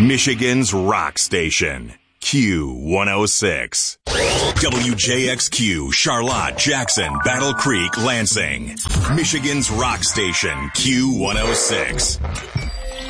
Michigan's rock station, Q106. WJXQ, Charlotte, Jackson, Battle Creek, Lansing. Michigan's rock station, Q106.